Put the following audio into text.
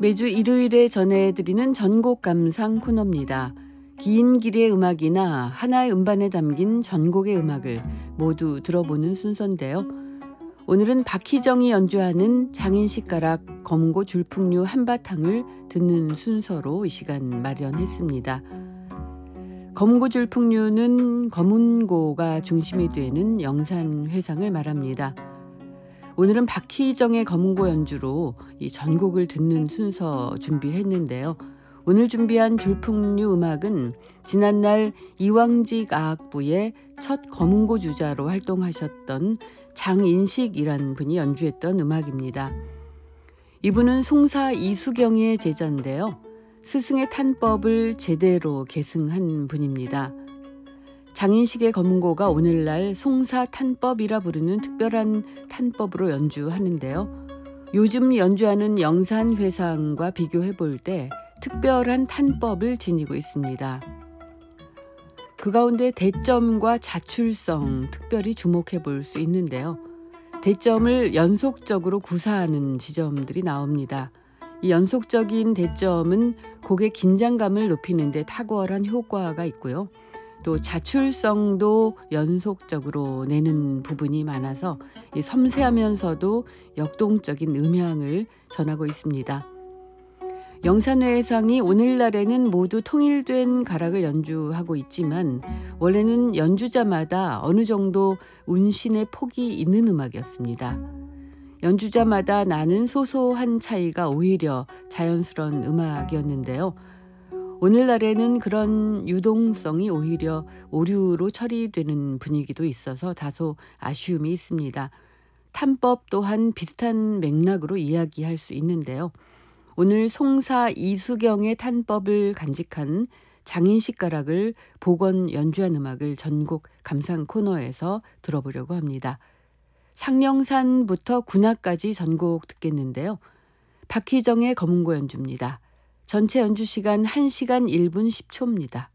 매주 일요일에 전해드리는 전곡 감상 코너입니다. 긴 길의 음악이나 하나의 음반에 담긴 전곡의 음악을 모두 들어보는 순서인데요. 오늘은 박희정이 연주하는 장인식 가락 검고 줄풍류 한바탕을 듣는 순서로 이 시간 마련했습니다. 검고 줄풍류는 검은고가 중심이 되는 영산회상을 말합니다. 오늘은 박희정의 검은고 연주로 이 전곡을 듣는 순서 준비했는데요. 오늘 준비한 줄풍류 음악은 지난날 이왕직 아학부의 첫 검은고 주자로 활동하셨던 장인식이란 분이 연주했던 음악입니다. 이분은 송사 이수경의 제자인데요. 스승의 탄법을 제대로 계승한 분입니다. 장인식의 검은고가 오늘날 송사 탄법이라 부르는 특별한 탄법으로 연주하는데요. 요즘 연주하는 영산회상과 비교해 볼 때 특별한 탄법을 지니고 있습니다. 그 가운데 대점과 자출성 특별히 주목해 볼 수 있는데요. 대점을 연속적으로 구사하는 지점들이 나옵니다. 이 연속적인 대점은 곡의 긴장감을 높이는 데 탁월한 효과가 있고요. 또 자출성도 연속적으로 내는 부분이 많아서 섬세하면서도 역동적인 음향을 전하고 있습니다. 영산회상이 오늘날에는 모두 통일된 가락을 연주하고 있지만 원래는 연주자마다 어느 정도 운신의 폭이 있는 음악이었습니다. 연주자마다 나는 소소한 차이가 오히려 자연스러운 음악이었는데요. 오늘날에는 그런 유동성이 오히려 오류로 처리되는 분위기도 있어서 다소 아쉬움이 있습니다. 탄법 또한 비슷한 맥락으로 이야기할 수 있는데요. 오늘 송사 이수경의 탄법을 간직한 장인식 가락을 복원 연주한 음악을 전곡 감상 코너에서 들어보려고 합니다. 상령산부터 군악까지 전곡 듣겠는데요. 박희정의 검은고 연주입니다. 전체 연주 시간 1시간 1분 10초입니다.